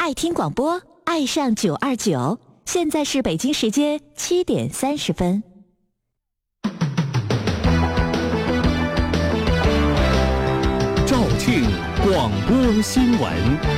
爱听广播，爱上929。现在是北京时间7点30分。 肇庆广播新闻。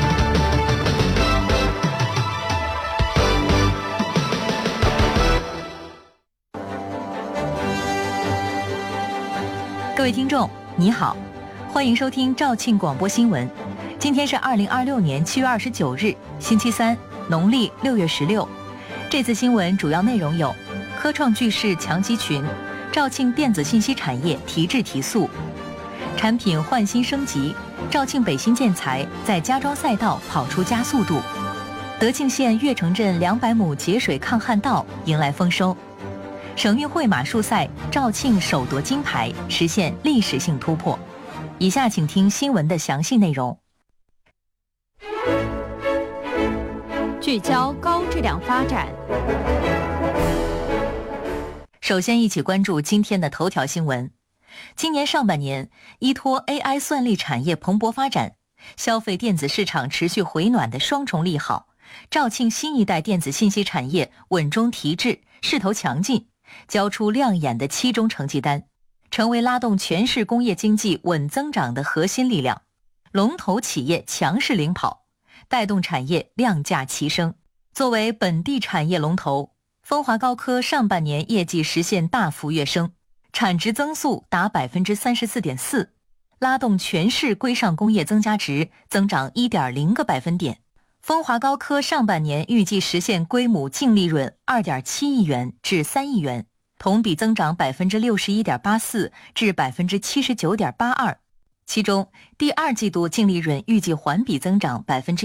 各位听众，你好，欢迎收听肇庆广播新闻。今天是2026年7月29日，星期三，农历6月16。这次新闻主要内容有：科创巨势强集群，肇庆电子信息产业提质提速；产品换新升级，肇庆北新建材在家装赛道跑出加速度；德庆县越城镇200亩节水抗旱道迎来丰收；省运会马术赛，肇庆首夺金牌，实现历史性突破。以下请听新闻的详细内容。 聚焦高质量发展。 首先一起关注今天的头条新闻。今年上半年，依托 AI 算力产业蓬勃发展，消费电子市场持续回暖的双重利好，肇庆新一代电子信息产业稳中提质，势头强劲，交出亮眼的期中成绩单，成为拉动全市工业经济稳增长的核心力量。龙头企业强势领跑，带动产业量价齐升。作为本地产业龙头，风华高科上半年业绩实现大幅跃升，产值增速达 34.4%， 拉动全市规上工业增加值增长 1.0个百分点。风华高科上半年预计实现规模净利润 2.7 亿元至3亿元，同比增长 61.84% 至 79.82%。其中，第二季度净利润预计环比增长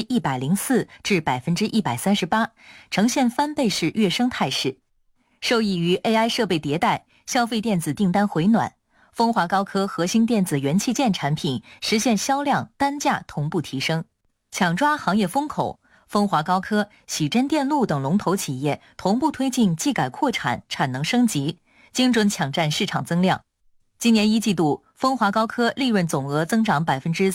104% 至 138%， 呈现翻倍式跃升态势。受益于 AI 设备迭代、消费电子订单回暖，风华高科核心电子元器件产品实现销量单价同步提升。抢抓行业风口，风华高科、喜臻电路等龙头企业同步推进技改扩产、产能升级，精准抢占市场增量。今年一季度，风华高科利润总额增长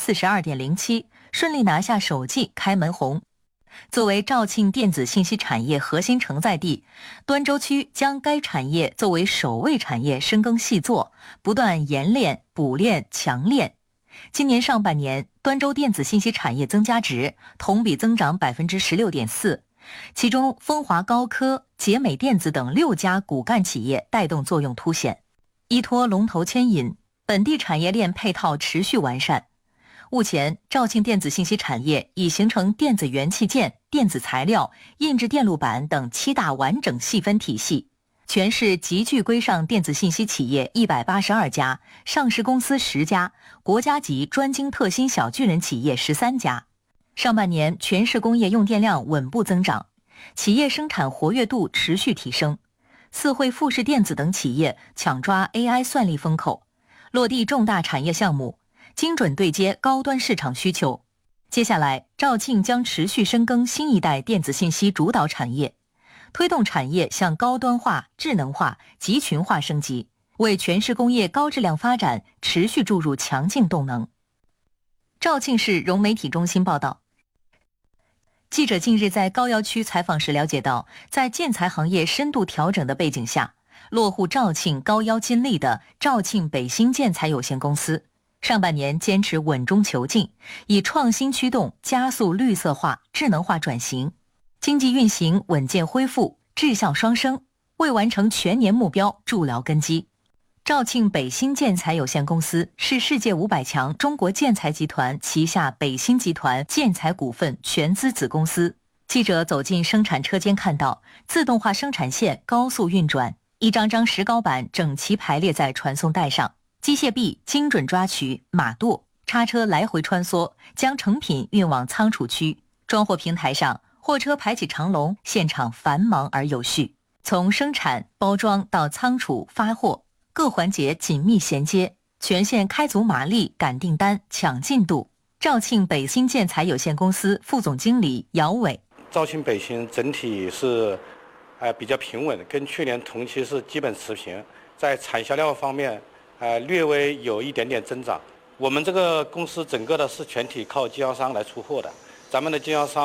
42.07%， 顺利拿下首季开门红。作为肇庆电子信息产业核心承载地，端州区将该产业作为首位产业深耕细作，不断研炼、补炼、强炼。今年上半年，端州电子信息产业增加值同比增长 16.4%， 其中风华高科、捷美电子等6家骨干企业带动作用凸显。依托龙头牵引，本地产业链配套持续完善。目前，肇庆电子信息产业已形成电子元器件、电子材料、印制电路板等7大完整细分体系。全市集聚规上电子信息企业182家，上市公司10家，国家级专精特新小巨人企业13家。上半年，全市工业用电量稳步增长，企业生产活跃度持续提升。四惠富士电子等企业抢抓 AI 算力风口，落地重大产业项目，精准对接高端市场需求。接下来，肇庆将持续深耕新一代电子信息主导产业，推动产业向高端化、智能化、集群化升级，为全市工业高质量发展持续注入强劲动能。肇庆市融媒体中心报道，记者近日在高要区采访时了解到，在建材行业深度调整的背景下，落户肇庆高要金利的肇庆北新建材有限公司，上半年坚持稳中求进，以创新驱动加速绿色化、智能化转型，经济运行稳健恢复，质效双升，为完成全年目标筑牢根基。肇庆北新建材有限公司是世界500强中国建材集团旗下北新集团建材股份全资子公司。记者走进生产车间，看到自动化生产线高速运转，一张张石膏板整齐排列在传送带上，机械臂精准抓取、码舵，叉车来回穿梭，将成品运往仓储区。装货平台上，货车排起长龙，现场繁忙而有序。从生产、包装到仓储、发货，各环节紧密衔接，全线开足马力赶订单、抢进度。肇庆北新建材有限公司副总经理姚伟： 肇庆北新整体是比较平稳，跟去年同期是基本持平，在产销量方面略微有一点点增长。我们这个公司整个的是全体靠经销商来出货的，咱们的经销商